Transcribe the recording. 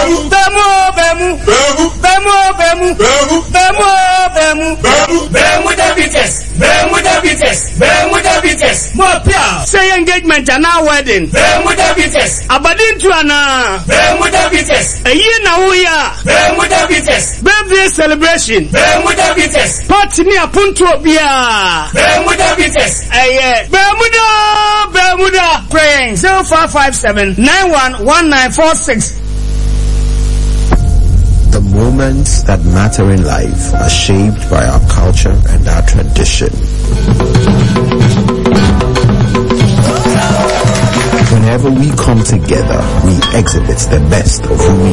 Say engagement and now wedding. Abadin to ana. A year now we are. Birthday celebration. Party near Punto Bia. Bermuda. Praying 0557-911946. The moments that matter in life are shaped by our culture and our tradition. Whenever we come together, we exhibit the best of who we